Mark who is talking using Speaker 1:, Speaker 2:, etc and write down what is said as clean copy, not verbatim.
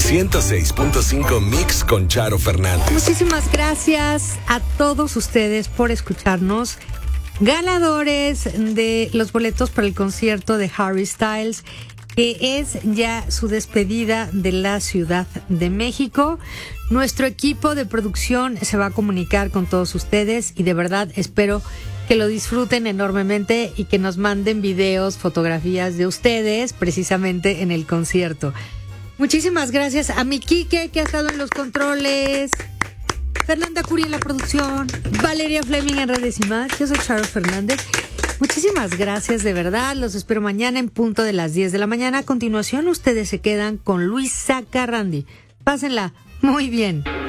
Speaker 1: 106.5 Mix con Charo Fernández.
Speaker 2: Muchísimas gracias a todos ustedes por escucharnos. Ganadores de los boletos para el concierto de Harry Styles, que es ya su despedida de la Ciudad de México. Nuestro equipo de producción se va a comunicar con todos ustedes y de verdad espero que lo disfruten enormemente y que nos manden videos, fotografías de ustedes precisamente en el concierto. Muchísimas gracias a mi Quique, que ha estado en los controles, Fernanda Curi en la producción, Valeria Fleming en redes y más. Yo soy Charo Fernández. Muchísimas gracias, de verdad. Los espero mañana en punto de las 10 de la mañana. A continuación, ustedes se quedan con Luisa Carrandi. Pásenla muy bien.